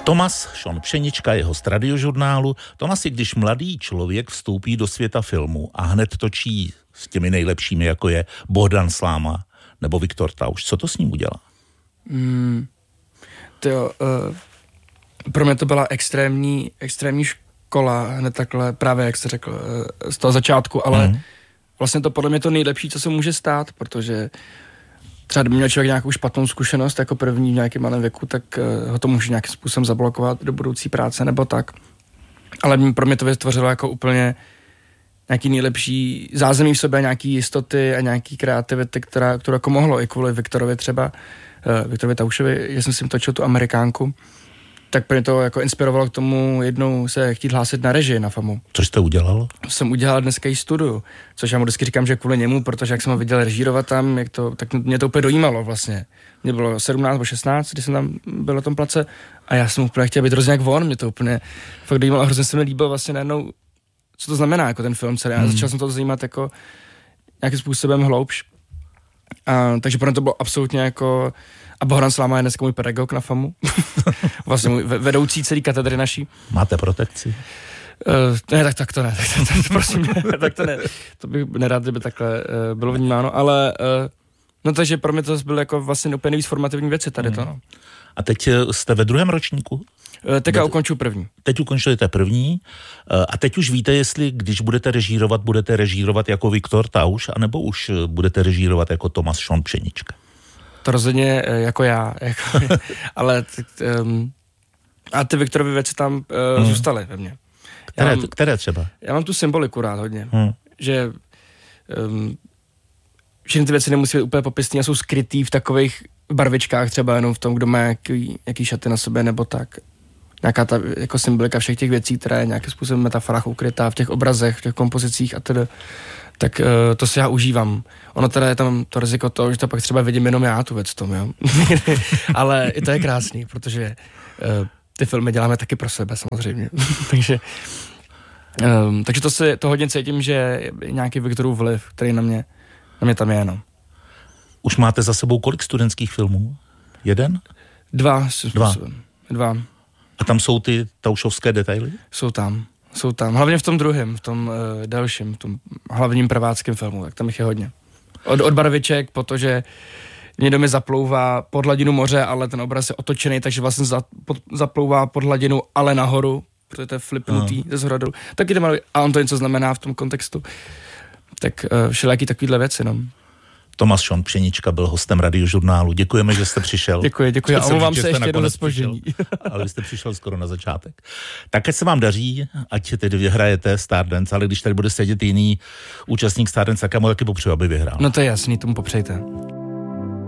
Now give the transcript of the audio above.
Tomas Šon Pšenička, jeho z Radiožurnálu. Tomasi, když mladý člověk vstoupí do světa filmu a hned točí s těmi nejlepšími, jako je Bohdan Sláma nebo Viktor Tauš, co to s ním udělá? Pro mě to byla extrémní škola, hned takhle, právě jak jste řekl, z toho začátku, ale vlastně to podle mě to nejlepší, co se může stát, protože třeba kdyby měl člověk nějakou špatnou zkušenost jako první v nějakém malém věku, tak ho to může nějakým způsobem zablokovat do budoucí práce nebo tak. Ale pro mě to vytvořilo jako úplně nějaký nejlepší zázemí v sobě, nějaký jistoty a nějaký kreativity, kterou jako mohlo i kvůli Viktorovi třeba, Viktorovi Taušovi, že jsem si jim točil tu Amerikánku, tak mě to jako inspirovalo k tomu jednou se chtít hlásit na režii na FAMu. Co jste udělal? Jsem udělal dneska i studiu, což já mu vždycky říkám, že kvůli němu, protože jak jsem ho viděl režírovat tam, tak mě to úplně dojímalo vlastně. Mě bylo 17 nebo 16, když jsem tam byl na tom place a já jsem úplně chtěl být hrozně jak on, mě to úplně fakt dojímalo a hrozně se mi líbilo vlastně najednou, co to znamená jako ten film celý. Začal jsem to zajímat jako nějakým způsobem hloubš. Takže pro mě to bylo absolutně jako... A Bohdan Sláma je dneska můj pedagog na FAMu. Vlastně můj vedoucí celý katedry naší. Máte protekci? Ne, tak to ne. Prosím, tak to ne. To bych nerad, kdyby takhle bylo vnímáno, ale no takže pro mě to bylo jako vlastně úplně nejvíc formativní věci tady to, no. A teď jste ve druhém ročníku? Teďka ukončuji první. Teď ukončujete první a teď už víte, jestli když budete režírovat jako Viktor Tauš, anebo už budete režírovat jako Tomas Šon Pšenička? To rozhodně jako já, ale a ty Viktorovy věci tam zůstaly ve mně. Které třeba? Já mám tu symboliku rád hodně, že všechny ty věci nemusí být úplně popisný a jsou skrytý v takových barvičkách, třeba jenom v tom, kdo má jaký šaty na sobě nebo tak. Nějaká ta jako symbolika všech těch věcí, která je nějakým způsobem metaforách ukrytá v těch obrazech, v těch kompozicích a tedy. Tak to si já užívám. Ono teda je tam to riziko toho, že to pak třeba vidím jenom já tu věc v tom, jo. Ale i to je krásný, protože ty filmy děláme taky pro sebe samozřejmě. takže to hodně cítím, že je nějaký Viktorův vliv, který na mě tam je, no. Už máte za sebou kolik studentských filmů? Jeden? Dva. A tam jsou ty taušovské detaily? Jsou tam. Hlavně v tom druhém, v tom dalším, v tom hlavním prváckém filmu, tak tam jich je hodně. Od barviček, protože někdo mi zaplouvá pod hladinu moře, ale ten obraz je otočený, takže vlastně zaplouvá pod hladinu, ale nahoru, protože to je flipnutý ze zhora dolů. Taky to malý, a on to něco znamená v tom kontextu. Tak všelijaký takovýhle věci, no. Tomas Šon Pšenička byl hostem Radiožurnálu. Děkujeme, že jste přišel. Děkuji. A omlouvám se ještě jednou za zpoždění. Ale vy jste přišel skoro na začátek. Tak ať se vám daří, ať tedy vyhrajete Stardance, ale když tady bude sedět jiný účastník Stardance, tak já mu taky popřeju, aby vyhrál. No to je jasný, tomu popřejte.